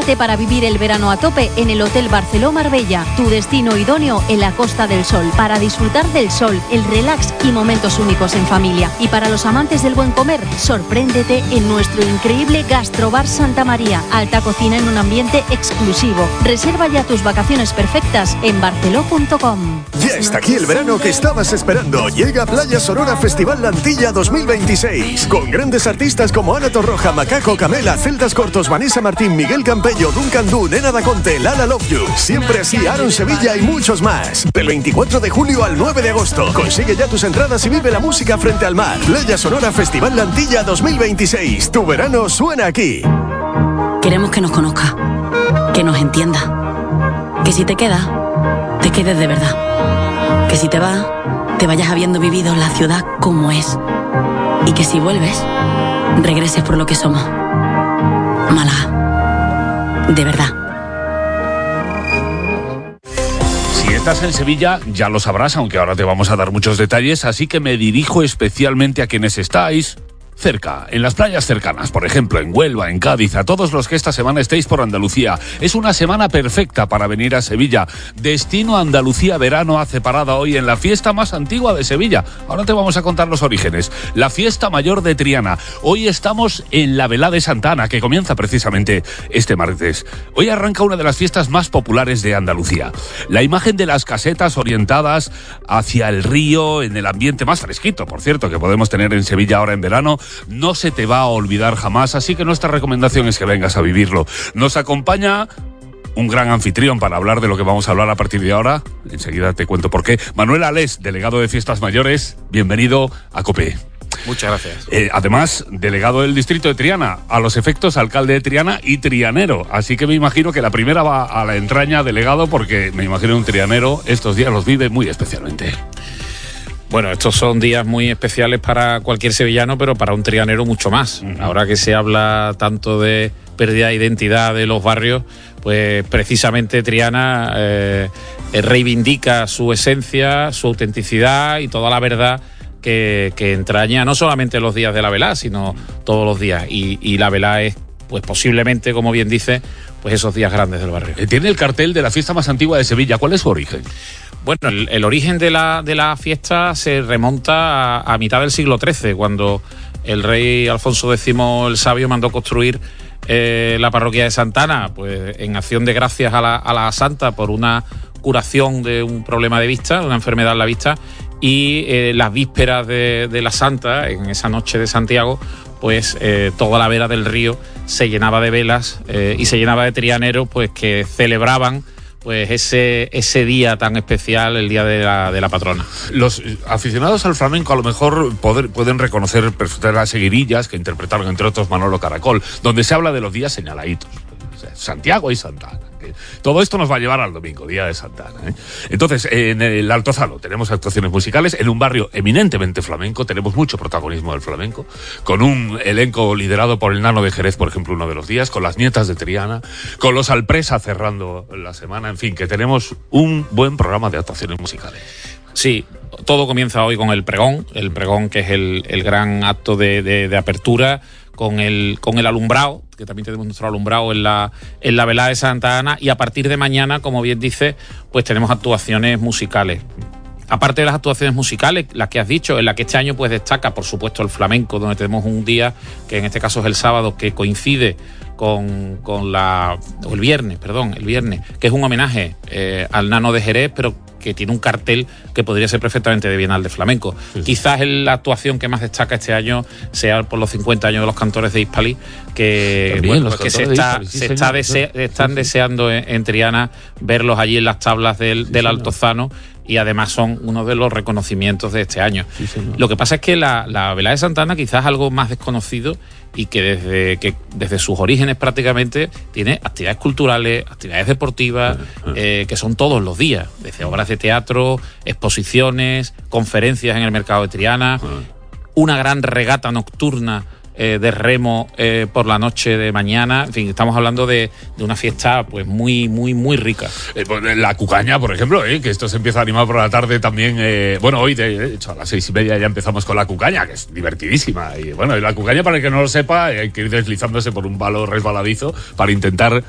Prepárate para vivir el verano a tope en el Hotel Barceló Marbella, tu destino idóneo en la Costa del Sol, para disfrutar del sol, el relax y momentos únicos en familia. Y para los amantes del buen comer, sorpréndete en nuestro increíble Gastrobar Santa María, alta cocina en un ambiente exclusivo. Reserva ya tus vacaciones perfectas en barceló.com. Ya está aquí el verano que estabas esperando. Llega Playa Sonora Festival Lantilla 2026, con grandes artistas como Ana Torroja, Macaco, Camela, Celdas Cortos, Vanessa Martín, Miguel Campello, Duncan Du, Nena Da Conte, Lala Love You, Siempre Así, Aaron Sevilla y muchos más. Del 24 de julio al 9 de agosto. Consigue ya tus entradas y vive la música frente al mar. Playa Sonora Festival Lantilla 2026. Tu verano suena aquí. Queremos que nos conozca, que nos entienda, que si te quedas, te quedes de verdad, que si te vas, te vayas habiendo vivido la ciudad como es, y que si vuelves, regreses por lo que somos. Málaga, de verdad. Si estás en Sevilla, ya lo sabrás, aunque ahora te vamos a dar muchos detalles, así que me dirijo especialmente a quienes estáis cerca, en las playas cercanas, por ejemplo, en Huelva, en Cádiz, a todos los que esta semana estéis por Andalucía. Es una semana perfecta para venir a Sevilla. Destino Andalucía Verano hace parada hoy en la fiesta más antigua de Sevilla. Ahora te vamos a contar los orígenes. La fiesta mayor de Triana. Hoy estamos en la Velá de Santa Ana, que comienza precisamente este martes. Hoy arranca una de las fiestas más populares de Andalucía. La imagen de las casetas orientadas hacia el río, en el ambiente más fresquito, por cierto, que podemos tener en Sevilla ahora en verano, no se te va a olvidar jamás, así que nuestra recomendación es que vengas a vivirlo. Nos acompaña un gran anfitrión para hablar de lo que vamos a hablar a partir de ahora. Enseguida te cuento por qué. Manuel Alés, delegado de Fiestas Mayores, bienvenido a COPE. Muchas gracias. Además, delegado del distrito de Triana, a los efectos alcalde de Triana y trianero. Así que me imagino que la primera va a la entraña, delegado, porque me imagino un trianero estos días los vive muy especialmente. Bueno, estos son días muy especiales para cualquier sevillano, pero para un trianero mucho más. Uh-huh. Ahora que se habla tanto de pérdida de identidad de los barrios, pues precisamente Triana reivindica su esencia, su autenticidad y toda la verdad que entraña no solamente los días de la velá, sino todos los días. Y la velá es, pues posiblemente, como bien dice, pues esos días grandes del barrio. Tiene el cartel de la fiesta más antigua de Sevilla. ¿Cuál es su origen? Bueno, el origen de la fiesta se remonta a mitad del siglo XIII, cuando el rey Alfonso X el Sabio mandó construir la parroquia de Santa Ana, pues en acción de gracias a la santa por una curación de un problema de vista, de una enfermedad en la vista, y las vísperas de la santa, en esa noche de Santiago, pues toda la vera del río se llenaba de velas y se llenaba de trianeros, pues que celebraban pues ese día tan especial, el día de la patrona. Los aficionados al flamenco a lo mejor pueden reconocer perfectamente las seguirillas que interpretaron entre otros Manolo Caracol, donde se habla de los días señaladitos, Santiago y Santa Ana. Todo esto nos va a llevar al domingo, día de Santa Ana, ¿eh? Entonces, en el Altozano tenemos actuaciones musicales, en un barrio eminentemente flamenco, tenemos mucho protagonismo del flamenco, con un elenco liderado por el Nano de Jerez, por ejemplo, uno de los días, con las nietas de Triana, con los Alpresa cerrando la semana, en fin, que tenemos un buen programa de actuaciones musicales. Sí, todo comienza hoy con el pregón que es el gran acto de apertura, con el alumbrado, que también tenemos nuestro alumbrado en la velá de Santa Ana, y a partir de mañana, como bien dice, pues tenemos actuaciones musicales. Aparte de las actuaciones musicales, las que has dicho, en la que este año pues destaca, por supuesto, el flamenco, donde tenemos un día, que en este caso es el sábado, que coincide el viernes, que es un homenaje al Nano de Jerez, pero que tiene un cartel que podría ser perfectamente de Bienal de Flamenco. Sí. Quizás la actuación que más destaca este año sea por los 50 años de los cantores de Hispalí, que, también, bueno, pues que están deseando en Triana verlos allí en las tablas del Altozano, y además son uno de los reconocimientos de este año. Sí, lo que pasa es que la velá de Santa Ana quizás es algo más desconocido, y que desde sus orígenes prácticamente tiene actividades culturales, actividades deportivas, que son todos los días, desde obras de teatro, exposiciones, conferencias en el mercado de Triana, una gran regata nocturna de remo por la noche de mañana. En fin, estamos hablando de una fiesta pues muy, muy, muy rica. La cucaña, por ejemplo, que esto se empieza a animar por la tarde también. Bueno, hoy de hecho a las 6:30 ya empezamos con la cucaña, que es divertidísima. Y bueno, la cucaña, para el que no lo sepa, hay que ir deslizándose por un palo resbaladizo para intentar